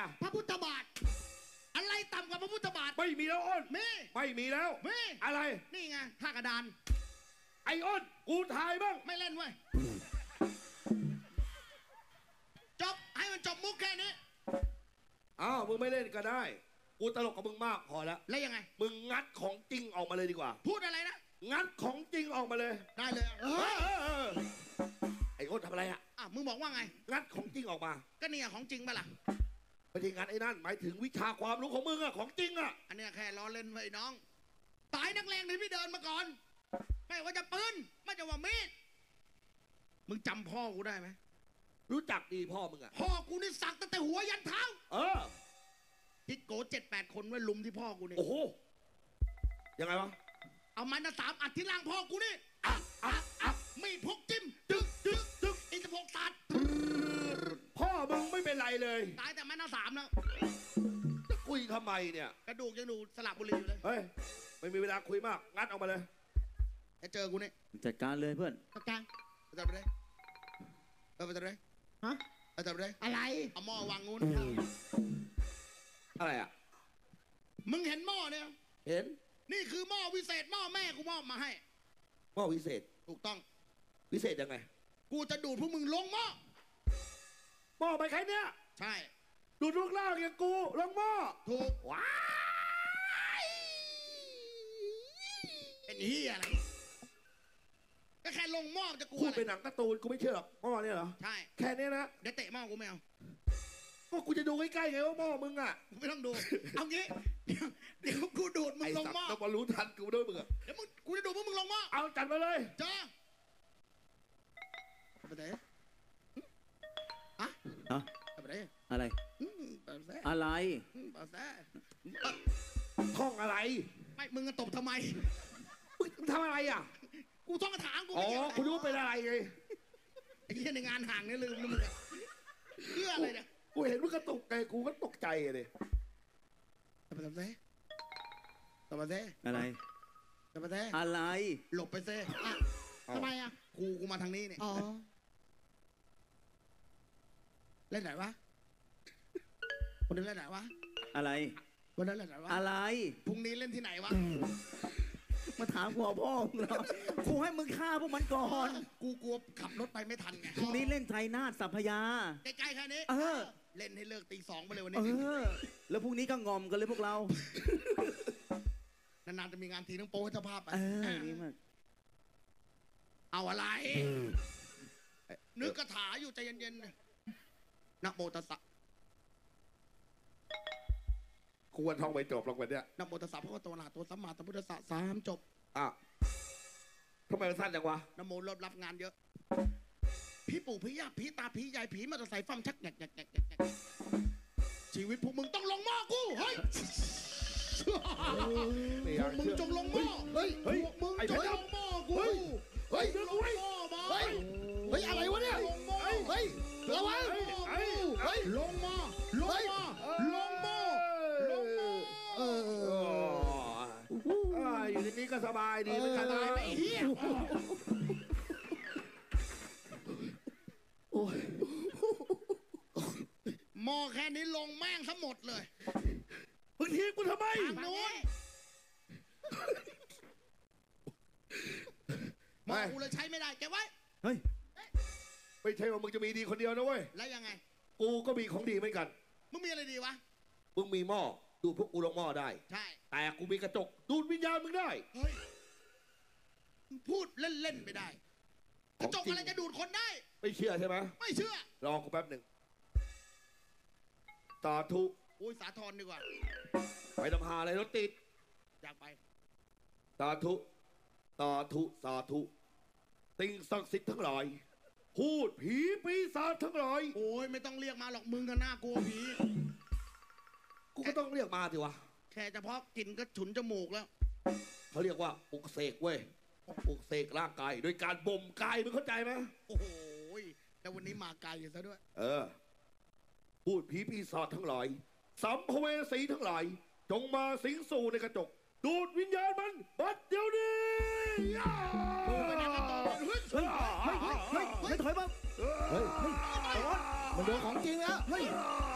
พระพุทธบาทอะไรต่ำกว่าพระพุทธบาทไม่มีแล้วอ้นไม่มีแล้วอะไรนี่ไงท่ากระดานไอ้อ้นกูถ่ายบ้างไม่เล่นเว้ยจบให้มันจบมุกแค่นี้อ้าวมึงไม่เล่นก็ได้กูตลกกับมึงมากพอแล้วแล้วยังไงมึงงัดของจริงออกมาเลยดีกว่าพูดอะไรนะงัดของจริงออกมาเลยได้เลยไอ้อ้นทำอะไรอ่ะมึงบอกว่าไงงัดของจริงออกมาก็เนี่ยของจริงป่ะล่ะไม่ใช่งัดไอ้นั่นหมายถึงวิชาความรู้ของมึงอะของจริงอะอันนี้แค่ล้อเล่นไว้น้องตายนักเลงที่พี่เดินมาก่อนไม่ว่าจะปืนไม่จะว่ามีดมึงจำพ่อกูได้ไหมรู้จักดีพ่อมึงอะพ่อกูนี่สักตั้งแต่หัวยันเท้าทิศโก7-8 คนไว้ลุมที่พ่อกูนี่โอ้โหยังไงวะเอามัน3 อัดที่ล่างพ่อกูนี่มีพกจิ้มอินทผงสัตว์พ่อมึงไม่เป็นไรเลยตายแต่มัน3แล้วจะคุยทำไมเนี่ยกระดูกยังดูสลับบุรีอยู่เลยเฮ้ยไม่มีเวลาคุยมากงัดออกมาเลยจะเจอกูนี่จัดการเลยเพื่อนจัดการจัดไปเลยไปจัดเลยฮะจัดไปเลยอะไรเอาหม้อวางงูนอะไรอ่ะมึงเห็นหม้อเนี่ยเห็นนี่คือหม้อวิเศษหม้อแม่กูมอบมาให้หม้อวิเศษถูกต้องวิเศษยังไงกูจะดูดพวกมึงลงหม้อไปแค่เนี้ยใช่ดูดลูกล่างอย่างกูลงหม้อถูกว้ายเป็นเหี้ยอะไรก็แค่ลงหม้อจะกลัวอะไรเป็นหนังการ์ตูนกูไม่เชื่อหรอกหม้อเนี่ยเหรอใช่แค่นี้นะเดี๋ยวเตะหม้อกูไม่เอาก็กูจะดูใกล้ๆไงว่าหม้อมึงอ่ะไม่ต้องดูเอางี้เดี๋ยวกูดูดมึงลงหม้อต้องมารู้ทันกูด้วยมึงอ่ะเดี๋ยวกูจะดูดพวกมึงลงหม้อเอาจัดมาเลยเจ้าไปไหนอะไรอะไรอะไรท่องอะไรไม่มึงตบทำไมมึงทำอะไรอ่ะกูท่องกระถางกูกูรู้ว่าเป็นอะไรไงไอ้เหี้ยในงานห่างเนี่ยลืมนะมึงเรื่องอะไรเนี่ยกูเห็นมึงกระตุกไงกูก็ตกใจเลยทำไปอะไรอะไรหลบไปเซ่ทำไมอ่ะกูมาทางนี้เนี่ยเล่นไหนวะวันนี้เล่นไหนวะอะไรวันนั้นเล่นไหนวะอะไรพรุ่งนี้เล่นที่ไหนวะมาถามหัวพ่อมึงแล้วกูให้มึงฆ่าพวกมันก่อนกูกลัวขับรถไปไม่ทันไงพรุ่งนี้เล่นไทยนาฏสัพยาใกล้ๆแค่นี้เล่นให้เลิกตี 2ไปเลยวันนี้แล้วพรุ่งนี้ก็งอมกันเลยพวกเรานานๆจะมีงานทีต้องโป้ให้เจ้าภาพไปนี่มากเอาอะไรนึกคาถาอยู่ใจเย็นๆนะโมตัสสะควรท่องไปจบลงไปเนี่ยนะโมตัสสะพระพุทธนาตัวสัมมาสัมพุทธัสสะ3จบทำไมมันสั้นจังวะนะโมรับงานเยอะพี่ปู่พี่ย่าพี่ตาพี่ยายผีมาจะใส่ฟังชักแงกชีวิตพวกมึงต้องลงหม้อกูเฮ้ยพวกมึงจงลงหม้อเฮ้ยมึงจงลงหม้อกูเฮ้ยลงหม้อมาเฮ้ยอะไรวะเนี่ยเฮ้ยระวังเฮ้ยลงมาอยู่ที่นี้ก็สบายดีไม่ตายไม่เหี้ยหม้อแค่นี้ลงแม่งทั้งหมดเลยมึงทิ้งกูทำไมโน้นหม้อกูเลยใช้ไม่ได้เก็บไว้เฮ้ยไม่ใช่ว่ามึงจะมีดีคนเดียวนะเว้ยแล้วยังไงกูก็มีของดีเหมือนกันมึงมีอะไรดีวะมึงมีหม้อดูดพวกกูลงหม้อได้ใช่แต่กูมีกระจกดูดวิญญาณมึงได้เฮ้ยพูดเล่นๆไม่ได้กระจกอะไรจะดูดคนได้ไม่เชื่อใช่ไหมไม่เชื่อรอกูแป๊บหนึ่งสาธุโอ้ยสาธรดีกว่าไปทำหาอะไรรถติดอยากไปสาธุสิ่งศักดิ์สิทธิ์ทั้งหลายพูดผีปีศาจทั้งหลายโอ้ยไม่ต้องเรียกมาหรอกมึงก็น่ากลัวผีกูก็ต้องเรียกมาสิวะแค่เฉพาะกลิ่นก็ฉุนจมูกแล้วเขาเรียกว่าปลุกเสกเว้ยปลุกเสกร่างกายโดยการบ่มกายมึงเข้าใจไหมโอ้โหแล้ววันนี้มาไกลอยู่ซะด้วยพูดผีปีศาจทั้งหลายสัมภเวสีทั้งหลายจงมาสิงสู่ในกระจกดูดวิญญาณมันบัดเดี๋ยวนี้ไม่ถอยบ้างมันโดนของจริงแล้ว